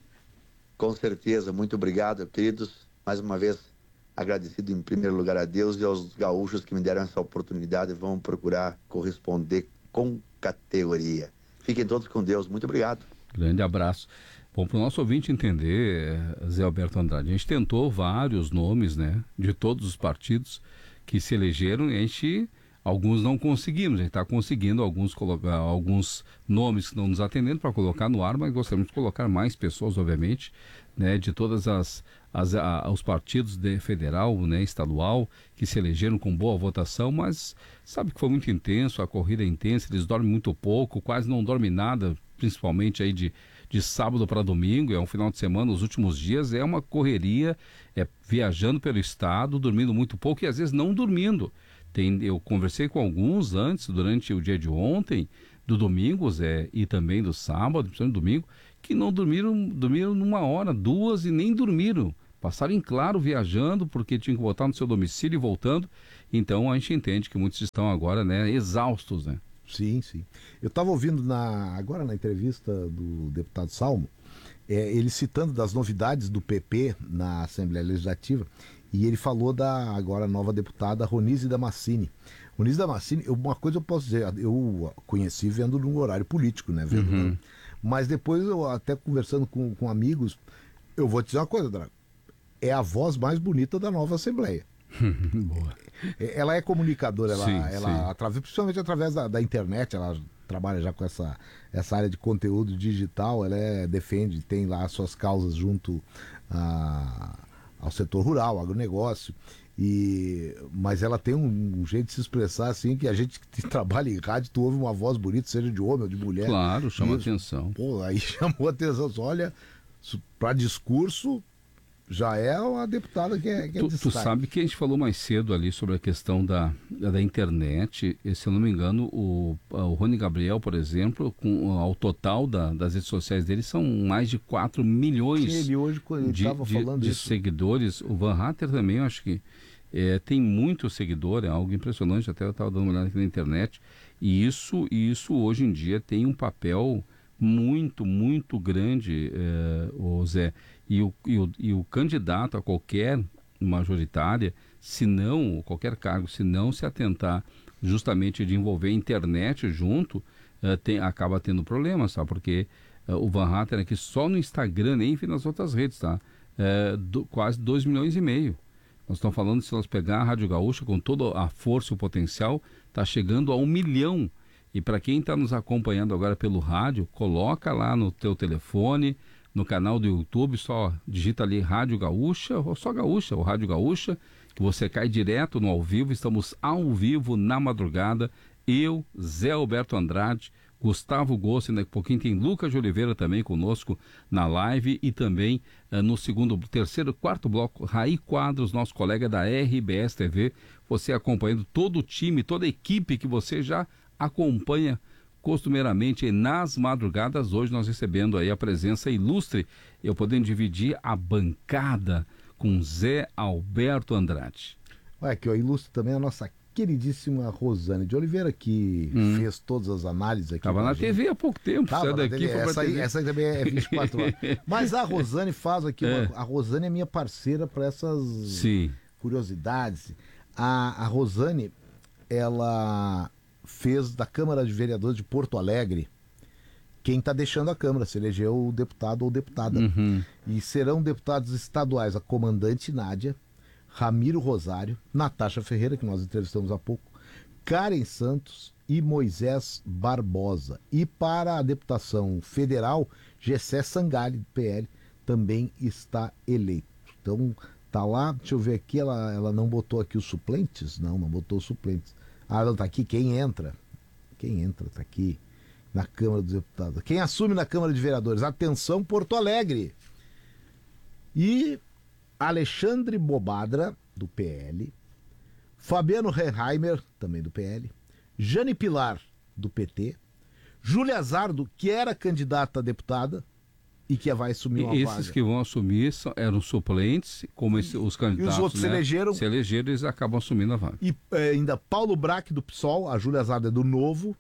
Com certeza, muito obrigado, queridos. Mais uma vez, agradecido em primeiro lugar a Deus e aos gaúchos que me deram essa oportunidade. Vamos procurar corresponder com categoria. Fiquem todos com Deus. Muito obrigado. Grande abraço. Bom, para o nosso ouvinte entender, eh, Zé Alberto Andrade, a gente tentou vários nomes, né, de todos os partidos que se elegeram e a gente, alguns não conseguimos, a gente está conseguindo alguns, colocar, alguns nomes que estão nos atendendo para colocar no ar, mas gostaríamos de colocar mais pessoas, obviamente, né, de todas as, as a, os partidos de federal, né, estadual, que se elegeram com boa votação, mas sabe que foi muito intenso, a corrida é intensa, eles dormem muito pouco, quase não dormem nada, principalmente aí de, de sábado para domingo, é um final de semana, os últimos dias é uma correria, é viajando pelo estado, dormindo muito pouco e às vezes não dormindo. Tem, eu conversei com alguns antes, durante o dia de ontem, do domingo, Zé, e também do sábado, principalmente do domingo, que não dormiram, dormiram numa hora, duas e nem dormiram. Passaram em claro viajando porque tinham que voltar no seu domicílio e voltando. Então a gente entende que muitos estão agora, né, exaustos, né? Sim, sim. Eu estava ouvindo na, agora na entrevista do deputado Salmo, é, ele citando das novidades do P P na Assembleia Legislativa, e ele falou da agora nova deputada Ronise Damascini. Ronise Damascini, eu, uma coisa eu posso dizer, eu conheci vendo no horário político, né? Vendo, Uhum. né? Mas depois, eu até conversando com, com amigos, eu vou te dizer uma coisa, Drago. É a voz mais bonita da nova Assembleia. Boa. Ela é comunicadora, ela, Sim, ela sim. Através, principalmente através da, da internet, ela trabalha já com essa, essa área de conteúdo digital, ela é, defende, tem lá as suas causas junto a, ao setor rural, agronegócio, e, mas ela tem um, um jeito de se expressar assim, que a gente que trabalha em rádio, tu ouve uma voz bonita, seja de homem ou de mulher. Claro, chama Isso. atenção. Pô, aí chamou a atenção, olha, para discurso, já é uma deputada que é, que é Tu, tu sabe que a gente falou mais cedo ali sobre a questão da, da internet, e, se eu não me engano, o, o Rony Gabriel, por exemplo, com, ao total da, das redes sociais dele, são mais de quatro milhões ele hoje, ele de, tava de, falando de isso. seguidores. O Van Hatter também, eu acho que é, tem muito seguidor, é algo impressionante, até eu estava dando uma olhada aqui na internet, e isso, e isso hoje em dia tem um papel muito, muito grande, é, o Zé. E o, e, o, e o candidato a qualquer majoritária, se não, qualquer cargo, se não se atentar justamente de envolver a internet junto, uh, tem, acaba tendo problemas, tá? Porque uh, o Van Hatten aqui só no Instagram, nem enfim, nas outras redes, tá? Uh, do, quase dois milhões e meio. Nós estamos falando, se nós pegar a Rádio Gaúcha com toda a força e o potencial, está chegando a um milhão. E para quem está nos acompanhando agora pelo rádio, coloca lá no teu telefone, no canal do YouTube, só digita ali Rádio Gaúcha, ou só Gaúcha, ou Rádio Gaúcha, que você cai direto no ao vivo. Estamos ao vivo na madrugada. Eu, Zé Alberto Andrade, Gustavo Gossi, daqui a pouquinho tem Lucas de Oliveira também conosco na live, e também uh, no segundo, terceiro, quarto bloco, Raí Quadros, nosso colega da R B S T V, você acompanhando todo o time, toda a equipe que você já acompanha costumeiramente nas madrugadas. Hoje nós recebendo aí a presença ilustre, eu podendo dividir a bancada com Zé Alberto Andrade. Olha aqui, ó, ilustre também a nossa queridíssima Rosane de Oliveira, que hum. fez todas as análises aqui. Estava na gente. T V há pouco tempo, Tava sai daqui, foi essa, pra aí, essa aí também é vinte e quatro horas. Mas a Rosane faz aqui, é. uma, a Rosane é minha parceira para essas Sim. curiosidades. A, a Rosane, ela fez da Câmara de Vereadores de Porto Alegre quem está deixando a Câmara, se elegeu o deputado ou deputada. Uhum. E serão deputados estaduais a comandante Nádia, Ramiro Rosário, Natasha Ferreira, que nós entrevistamos há pouco, Karen Santos e Moisés Barbosa. E para a deputação federal, Gessé Sangali, do P L, também está eleito. Então, tá lá, deixa eu ver aqui, ela, ela não botou aqui os suplentes? Não, não botou os suplentes. Ah, não, tá aqui quem entra. Quem entra, tá aqui na Câmara dos Deputados. Quem assume na Câmara de Vereadores? Atenção, Porto Alegre. E Alexandre Bobadra, do P L. Fabiano Reheimer, também do P L. Jane Pilar, do P T. Júlia Zardo, que era candidata a deputada e que vai assumir uma Esses vaga. Esses que vão assumir são, eram suplentes, como esse, os candidatos, e os outros né, se elegeram. Se elegeram, eles acabam assumindo a vaga. E é, ainda Paulo Braque, do P SOL, a Júlia Zardo é do Novo,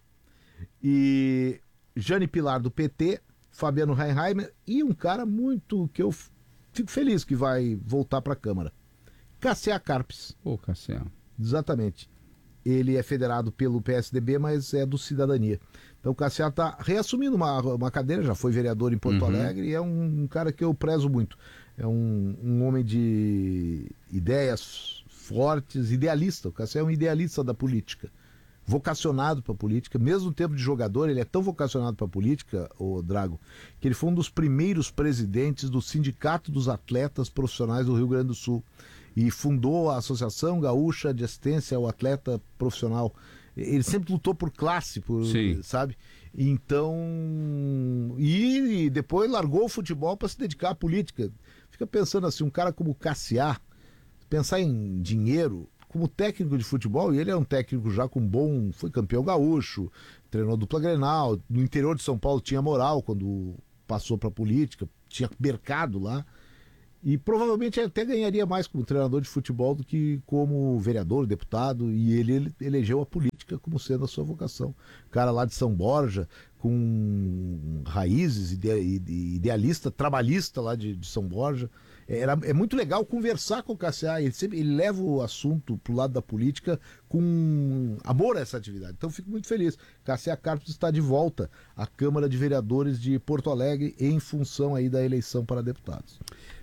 e Jane Pilar, do P T, Fabiano Reinheimer, e um cara muito que eu fico feliz que vai voltar para a Câmara, Cassiá Carpes. Ô, Cassiá. Exatamente. Ele é federado pelo P S D B, mas é do Cidadania. Então o Cassiá está reassumindo uma, uma cadeira, já foi vereador em Porto uhum. Alegre, e é um, um cara que eu prezo muito. É um, um homem de ideias fortes, idealista. O Cassiá é um idealista da política, vocacionado para a política. Mesmo no tempo de jogador, ele é tão vocacionado para a política, o Drago, que ele foi um dos primeiros presidentes do Sindicato dos Atletas Profissionais do Rio Grande do Sul e fundou a Associação Gaúcha de Assistência ao Atleta Profissional. Ele sempre lutou por classe, por, sabe? Então, e, e depois largou o futebol para se dedicar à política. Fica pensando assim, um cara como o Cassiá, pensar em dinheiro, como técnico de futebol, e ele é um técnico já com bom, foi campeão gaúcho, treinou dupla Grenal, no interior de São Paulo tinha moral quando passou para a política, tinha mercado lá, e provavelmente até ganharia mais como treinador de futebol do que como vereador, deputado, e ele, ele elegeu a política como sendo a sua vocação. Cara lá de São Borja, com raízes, ide, idealista, trabalhista lá de, de São Borja. Era, é muito legal conversar com o K C A, ele, sempre, ele leva o assunto para o lado da política com amor a essa atividade. Então fico muito feliz. K C A Carpes está de volta à Câmara de Vereadores de Porto Alegre em função aí da eleição para deputados.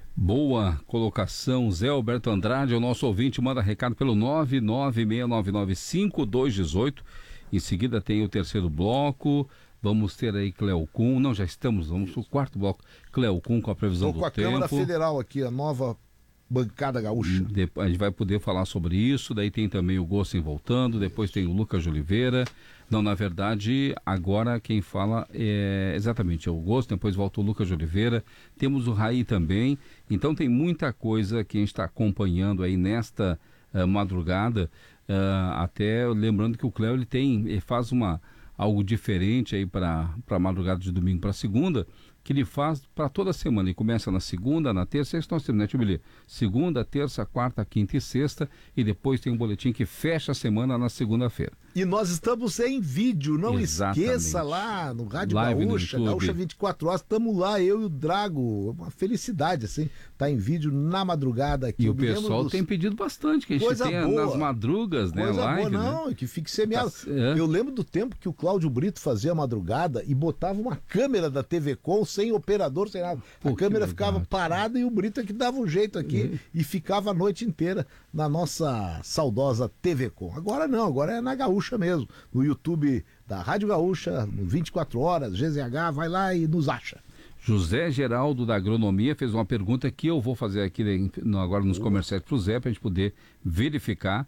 Boa colocação, Zé Alberto Andrade, o nosso ouvinte, manda recado pelo nove nove seis nove nove cinco dois um oito. Em seguida tem o terceiro bloco, vamos ter aí Cleo Kuhn, não, já estamos, vamos para o quarto bloco, Cleo Kuhn com a previsão Estou do tempo. com a Câmara Federal aqui, a nova bancada gaúcha. A gente vai poder falar sobre isso, daí tem também o Gossen voltando, depois tem o Lucas de Oliveira. Não, na verdade, agora quem fala é exatamente é o Gossen, depois volta o Lucas de Oliveira, temos o Raí também, então tem muita coisa que a gente está acompanhando aí nesta uh, madrugada, uh, até lembrando que o Cléo ele tem, ele faz uma, algo diferente aí para a madrugada de domingo para segunda, que ele faz para toda semana. Ele começa na segunda, na terça, isso nós temos, né, Tio? Segunda, terça, quarta, quinta e sexta, e depois tem um boletim que fecha a semana na segunda-feira. E nós estamos em vídeo, não Exatamente. Esqueça lá no Rádio Live Gaúcha, Gaúcha vinte e quatro horas, estamos lá, eu e o Drago, uma felicidade, assim, tá em vídeo na madrugada aqui. E eu o pessoal dos... tem pedido bastante, que a gente Coisa tenha boa. nas madrugas, né, Coisa live, boa, né? não, que fique semeado. Tá, é. Eu lembro do tempo que o Cláudio Brito fazia a madrugada e botava uma câmera da T V Com sem operador, sem nada. Pô, a câmera legal, ficava parada e o Brito é que dava um jeito aqui Uhum. e ficava a noite inteira na nossa saudosa T V Com. Agora não, agora é na Gaúcha mesmo, no YouTube da Rádio Gaúcha, no vinte e quatro horas, G Z H, vai lá e nos acha. José Geraldo da Agronomia fez uma pergunta que eu vou fazer aqui agora nos comerciais para o Zé, para a gente poder verificar.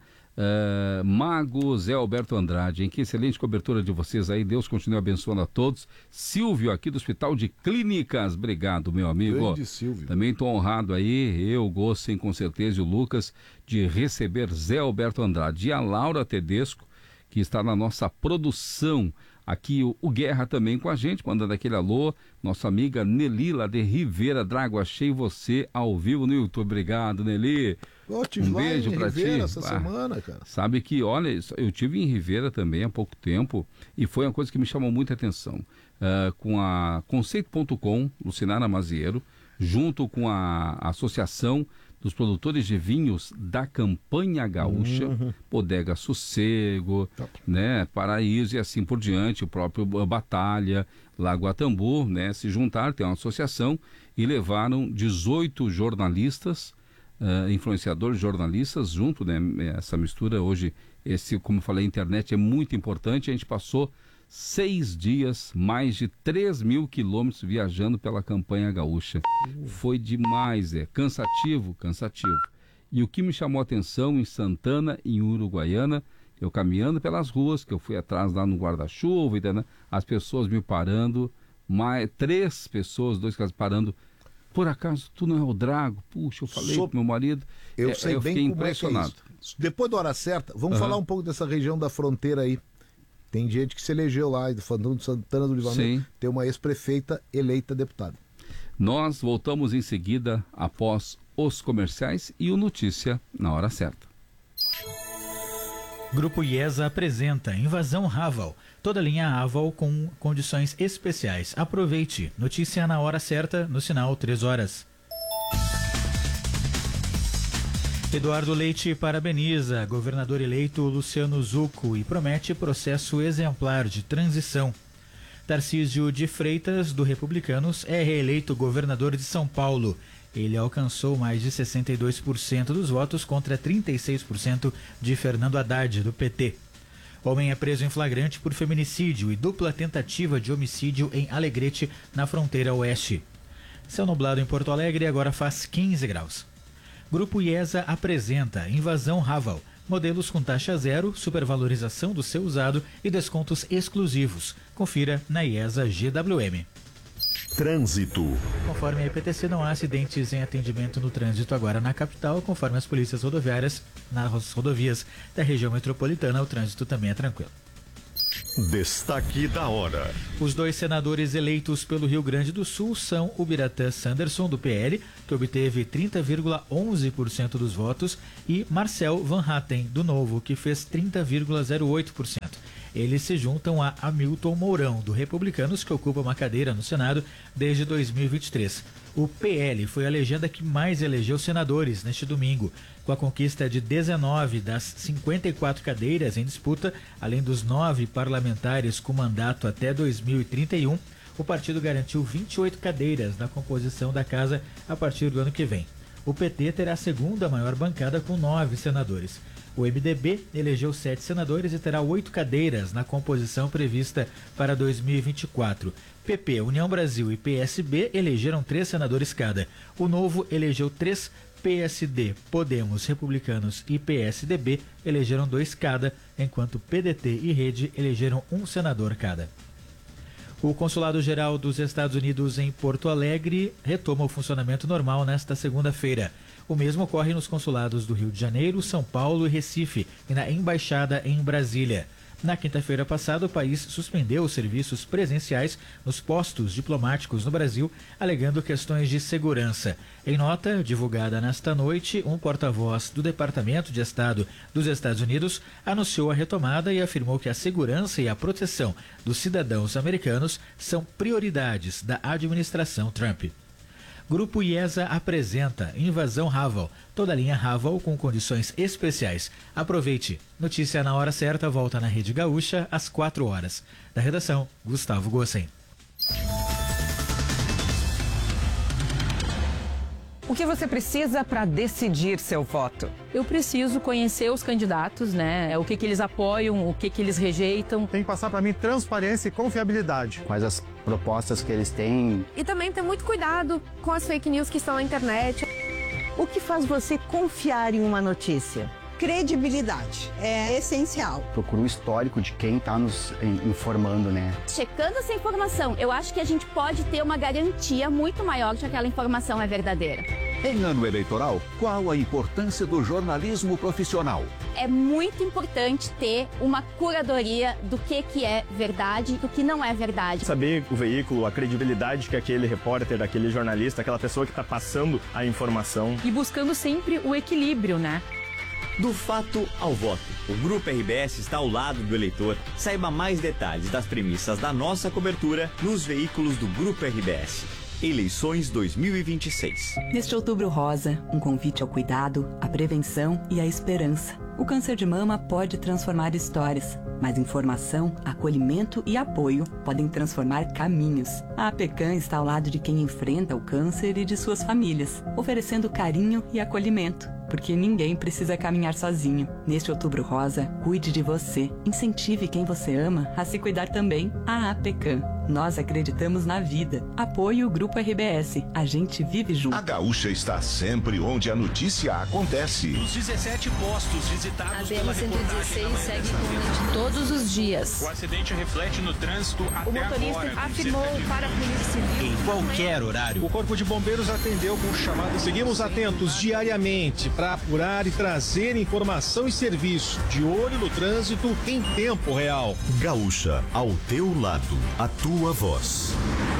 Uh, Mago Zé Alberto Andrade, em que excelente cobertura de vocês aí, Deus continue abençoando a todos. Silvio aqui do Hospital de Clínicas, obrigado meu amigo. Grande Silvio. Também estou honrado aí, eu, Gossen com certeza e o Lucas, de receber Zé Alberto Andrade e a Laura Tedesco, que está na nossa produção. Aqui o, o Guerra também com a gente, mandando aquele alô. Nossa amiga Nelly lá de Rivera Drago, achei você ao vivo no YouTube. Obrigado, Nelly. Eu tive um lá beijo em pra Rivera ti. essa Ah, semana, cara. Sabe que, olha, eu tive em Rivera também há pouco tempo e foi uma coisa que me chamou muita atenção. Uh, com a Conceito ponto com, Lucinara Maziero, junto com a Associação dos Produtores de Vinhos da Campanha Gaúcha, uhum. Bodega Sossego, tá. né, Paraíso e assim por diante, o próprio Batalha, Lago Atambu, né, se juntaram, tem uma associação e levaram dezoito jornalistas, uh, influenciadores jornalistas junto, né, essa mistura hoje, esse, como eu falei, a internet é muito importante, a gente passou seis dias, mais de três mil quilômetros viajando pela Campanha Gaúcha. Foi demais, é cansativo, cansativo. E o que me chamou a atenção em Santana, em Uruguaiana, eu caminhando pelas ruas, que eu fui atrás lá no guarda-chuva, né, as pessoas me parando, mais, três pessoas, dois caras parando. Por acaso, tu não é o Drago? Puxa, eu falei Sou... pro meu marido. Eu é, sei eu bem fiquei como impressionado. É que é isso. Depois da hora certa, vamos uhum. falar um pouco dessa região da fronteira aí. Tem gente que se elegeu lá, do Fandão de Santana do Livramento, tem uma ex-prefeita eleita deputada. Nós voltamos em seguida após os comerciais e o Notícia na hora certa. Grupo IESA apresenta Invasão Raval. Toda linha Raval com condições especiais. Aproveite. Notícia na hora certa, no sinal três horas. Eduardo Leite parabeniza governador eleito Luciano Zucco e promete processo exemplar de transição. Tarcísio de Freitas, do Republicanos, é reeleito governador de São Paulo. Ele alcançou mais de sessenta e dois por cento dos votos contra trinta e seis por cento de Fernando Haddad, do P T. Homem é preso em flagrante por feminicídio e dupla tentativa de homicídio em Alegrete, na fronteira oeste. Céu nublado em Porto Alegre agora faz quinze graus. Grupo IESA apresenta Invasão Raval. Modelos com taxa zero, supervalorização do seu usado e descontos exclusivos. Confira na IESA G W M. Trânsito. Conforme a E P T C, não há acidentes em atendimento no trânsito agora na capital. Conforme as polícias rodoviárias, nas rodovias da região metropolitana, o trânsito também é tranquilo. Destaque da hora. Os dois senadores eleitos pelo Rio Grande do Sul são o Biratã Sanderson, do P L, que obteve trinta vírgula onze por cento dos votos, e Marcel Van Hatten, do Novo, que fez trinta vírgula zero oito por cento. Eles se juntam a Hamilton Mourão, do Republicanos, que ocupa uma cadeira no Senado desde dois mil e vinte e três. O P L foi a legenda que mais elegeu senadores neste domingo, com a conquista de dezenove das cinquenta e quatro cadeiras em disputa, além dos nove parlamentares com mandato até dois mil e trinta e um. O partido garantiu vinte e oito cadeiras na composição da casa a partir do ano que vem. O P T terá a segunda maior bancada com nove senadores. O M D B elegeu sete senadores e terá oito cadeiras na composição prevista para dois mil e vinte e quatro. P P, União Brasil e P S B elegeram três senadores cada. O Novo elegeu três, P S D, Podemos, Republicanos e P S D B elegeram dois cada, enquanto P D T e Rede elegeram um senador cada. O Consulado-Geral dos Estados Unidos em Porto Alegre retoma o funcionamento normal nesta segunda-feira. O mesmo ocorre nos consulados do Rio de Janeiro, São Paulo e Recife e na Embaixada em Brasília. Na quinta-feira passada, o país suspendeu os serviços presenciais nos postos diplomáticos no Brasil, alegando questões de segurança. Em nota divulgada nesta noite, um porta-voz do Departamento de Estado dos Estados Unidos anunciou a retomada e afirmou que a segurança e a proteção dos cidadãos americanos são prioridades da administração Trump. Grupo IESA apresenta Invasão Raval, toda a linha Raval com condições especiais. Aproveite. Notícia na hora certa volta na Rede Gaúcha às quatro horas. Da redação, Gustavo Gossen. O que você precisa para decidir seu voto? Eu preciso conhecer os candidatos, né? O que, que eles apoiam, o que, que eles rejeitam. Tem que passar para mim transparência e confiabilidade. Quais as propostas que eles têm. E também ter muito cuidado com as fake news que estão na internet. O que faz você confiar em uma notícia? Credibilidade é essencial. Procura o histórico de quem está nos informando, né? Checando essa informação, eu acho que a gente pode ter uma garantia muito maior de que aquela informação é verdadeira. Em ano eleitoral, qual a importância do jornalismo profissional? É muito importante ter uma curadoria do que, que é verdade e do que não é verdade. Saber o veículo, a credibilidade que aquele repórter, aquele jornalista, aquela pessoa que está passando a informação. E buscando sempre o equilíbrio, né? Do fato ao voto, o Grupo R B S está ao lado do eleitor. Saiba mais detalhes das premissas da nossa cobertura nos veículos do Grupo R B S. Eleições dois mil e vinte e seis. Neste Outubro Rosa, um convite ao cuidado, à prevenção e à esperança. O câncer de mama pode transformar histórias, mas informação, acolhimento e apoio podem transformar caminhos. A APECAM está ao lado de quem enfrenta o câncer e de suas famílias, oferecendo carinho e acolhimento, porque ninguém precisa caminhar sozinho. Neste Outubro Rosa, cuide de você, incentive quem você ama a se cuidar também. A APECAM. Nós acreditamos na vida. Apoie o Grupo R B S. A gente vive junto. A Gaúcha está sempre onde a notícia acontece. Os dezessete postos visitados pela reportagem segue com todos os dias. O acidente reflete no trânsito até o motorista agora, afirmou para a Polícia Civil. Em qualquer horário. O Corpo de Bombeiros atendeu com chamado. Seguimos atentos diariamente para apurar e trazer informação e serviço. De olho no trânsito em tempo real. Gaúcha, ao teu lado, a tua voz.